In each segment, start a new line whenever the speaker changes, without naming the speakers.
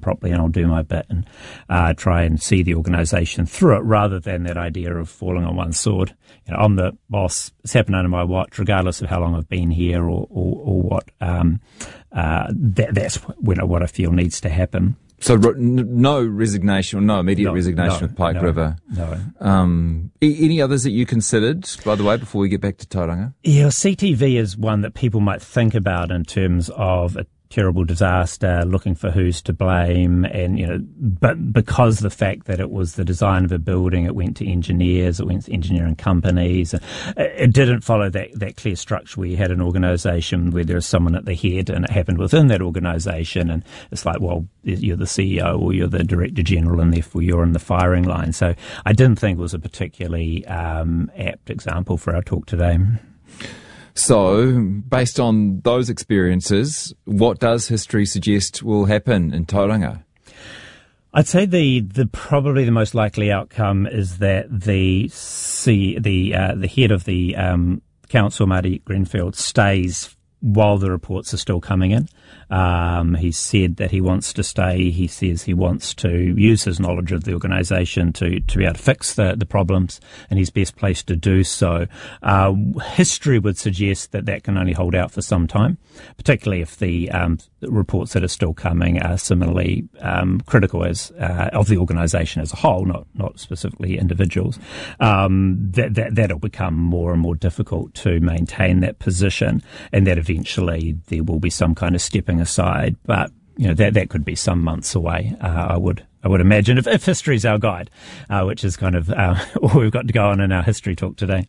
properly and I'll do my bit and try and see the organisation through it, rather than that idea of falling on one sword. I'm the boss, it's happened under my watch, regardless of how long I've been here or what. That's what I feel needs to happen.
So no resignation, or no immediate resignation with Pike River?
No.
Any others that you considered, by the way, before we get back to Tauranga?
Yeah, CTV is one that people might think about in terms of a terrible disaster, looking for who's to blame, and but because the fact that it was the design of a building, it went to engineers, it went to engineering companies. It didn't follow that clear structure where you had an organisation where there was someone at the head, and it happened within that organisation, and it's like, well, you're the CEO or you're the Director General, and therefore you're in the firing line. So I didn't think it was a particularly apt example for our talk today.
So, based on those experiences, what does history suggest will happen in Tauranga?
I'd say the probably the most likely outcome is that the head of the council, Marty Grenfell, stays while the reports are still coming in. He said that he wants to stay. He says he wants to use his knowledge of the organisation to be able to fix the problems, and he's best placed to do so. History would suggest that can only hold out for some time, particularly if the reports that are still coming are similarly critical of the organisation as a whole, not specifically individuals. That'll become more and more difficult to maintain that position, and that eventually there will be some kind of stepping aside, but that could be some months away. I would imagine, if history's our guide, which is kind of all we've got to go on in our history talk today.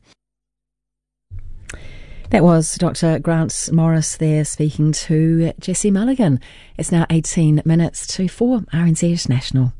That was Dr. Grant Morris there speaking to Jesse Mulligan. It's now 18 minutes to 4 RNZ National.